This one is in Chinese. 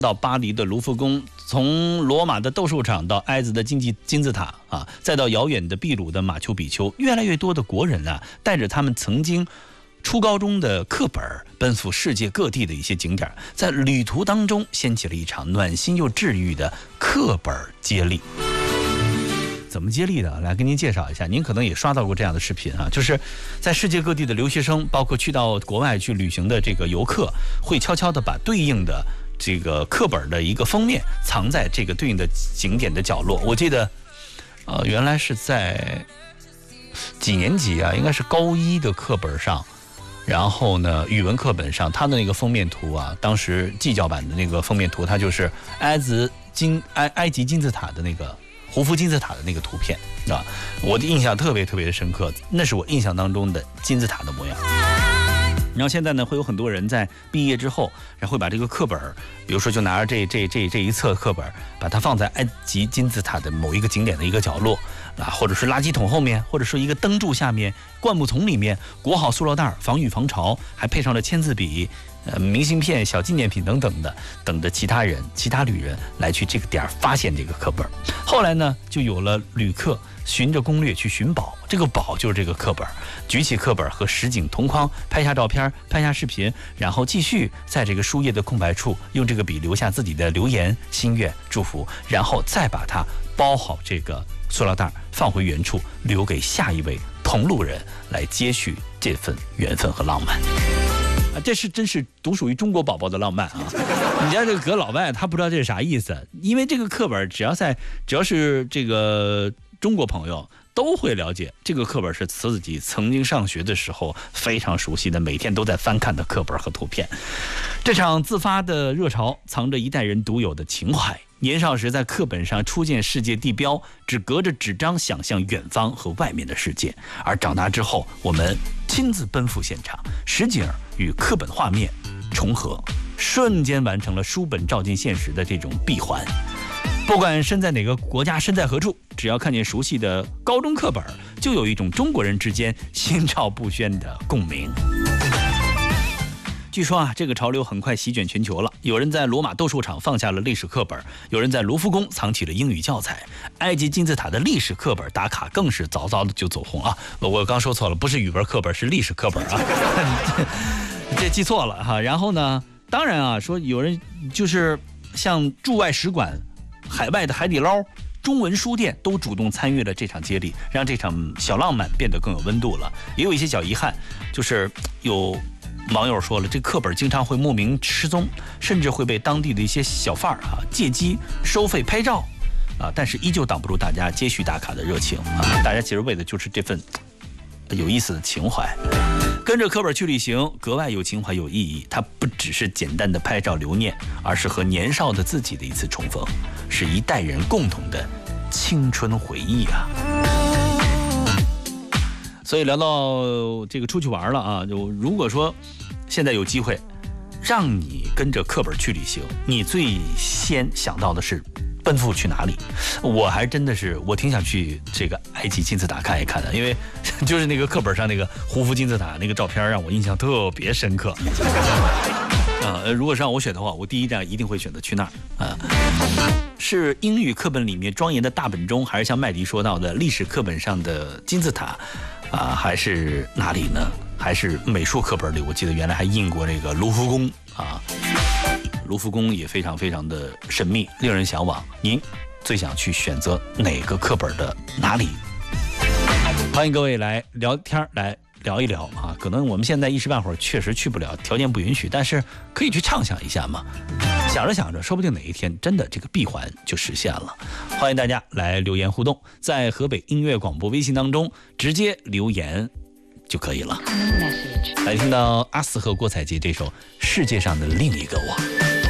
到巴黎的卢浮宫，从罗马的斗兽场到埃及的金字塔啊，再到遥远的秘鲁的马丘比丘，越来越多的国人啊，带着他们曾经初高中的课本，奔赴世界各地的一些景点，在旅途当中掀起了一场暖心又治愈的课本接力。怎么接力的？来跟您介绍一下，您可能也刷到过这样的视频啊，就是在世界各地的留学生，包括去到国外去旅行的这个游客，会悄悄地把对应的这个课本的一个封面藏在这个对应的景点的角落。我记得，原来是在几年级啊？应该是高一的课本上，然后呢，语文课本上，它的那个封面图啊，当时技教版的那个封面图，它就是埃及金字塔的那个。胡夫金字塔的那个图片啊，我的印象特别的深刻，那是我印象当中的金字塔的模样。然后现在呢，会有很多人在毕业之后，然后会把这个课本，比如说就拿着这一册课本，把它放在埃及金字塔的某一个景点的一个角落啊，或者是垃圾桶后面，或者说一个灯柱下面、灌木丛里面，裹好塑料袋，防雨防潮，还配上了签字笔。明信片、小纪念品等等的，等着其他旅人来去这个点发现这个课本。后来呢，就有了旅客循着攻略去寻宝，这个宝就是这个课本，举起课本和实景同框，拍下照片，拍下视频，然后继续在这个书页的空白处用这个笔留下自己的留言、心愿、祝福，然后再把它包好这个塑料袋，放回原处，留给下一位同路人来接续这份缘分和浪漫。啊，这是真是独属于中国宝宝的浪漫啊！你家这个搁老外，他不知道这是啥意思，因为这个课本只要是这个中国朋友都会了解，这个课本是自己曾经上学的时候非常熟悉的，每天都在翻看的课本和图片。这场自发的热潮藏着一代人独有的情怀。年少时在课本上初见世界地标，只隔着纸张想象远方和外面的世界，而长大之后，我们亲自奔赴现场，实景与课本画面重合，瞬间完成了书本照进现实的这种闭环。不管身在哪个国家，身在何处，只要看见熟悉的高中课本，就有一种中国人之间心照不宣的共鸣。据说啊，这个潮流很快席卷全球了。有人在罗马斗兽场放下了历史课本，有人在卢浮宫藏起了英语教材，埃及金字塔的历史课本打卡更是早早的就走红啊！我刚说错了，不是语文课本，是历史课本啊，这记错了哈。然后呢，当然啊，说有人就是像驻外使馆、海外的海底捞、中文书店都主动参与了这场接力，让这场小浪漫变得更有温度了。也有一些小遗憾，就是有网友说了，这课本经常会莫名失踪，甚至会被当地的一些小贩借机收费拍照但是依旧挡不住大家接续打卡的热情大家其实为的就是这份有意思的情怀。跟着课本去旅行格外有情怀有意义，它不只是简单的拍照留念，而是和年少的自己的一次重逢，是一代人共同的青春回忆啊。所以聊到这个出去玩了啊，就如果说现在有机会让你跟着课本去旅行，你最先想到的是奔赴去哪里？我还真的是我挺想去这个埃及金字塔看一看的，因为就是那个课本上那个胡夫金字塔那个照片让我印象特别深刻如果是让我选的话，我第一站一定会选择去那儿是英语课本里面庄严的大本钟，还是像麦迪说到的历史课本上的金字塔还是哪里呢？还是美术课本里，我记得原来还印过这个卢浮宫卢浮宫也非常的神秘，令人向往。您最想去选择哪个课本的哪里？欢迎各位来聊天，来聊一聊可能我们现在一时半会儿确实去不了，条件不允许，但是可以去畅想一下嘛。想着想着，说不定哪一天真的这个闭环就实现了。欢迎大家来留言互动，在河北音乐广播微信当中直接留言就可以了。来听到阿斯和郭采洁这首《世界上的另一个我》。